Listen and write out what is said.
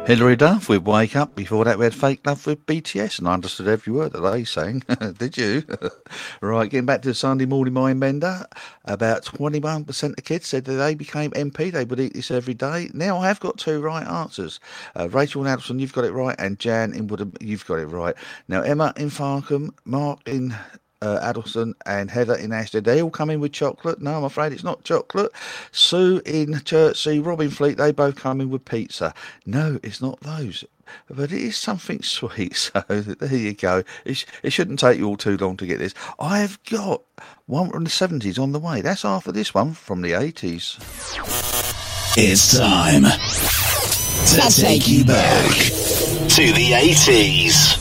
Hilary Duff with Wake Up. Before that, we had Fake Love with BTS, and I understood every word that they sang. Did you? Right, getting back to the Sunday morning mind bender. About 21% of kids said that they became MP, they would eat this every day. Now, I have got two right answers. Rachel in Addleston, you've got it right, and Jan in Woodham, you've got it right. Now, Emma in Farkham, Mark in Addleston and Heather in Ashton. They all come in with chocolate. No, I'm afraid it's not chocolate. Sue in Chertsey, Robin Fleet, they both come in with pizza. No, it's not those. But it is something sweet. So there you go. It shouldn't take you all too long to get this. I've got one from the 70s on the way. That's after this one from the 80s. It's time to take you back to the 80s.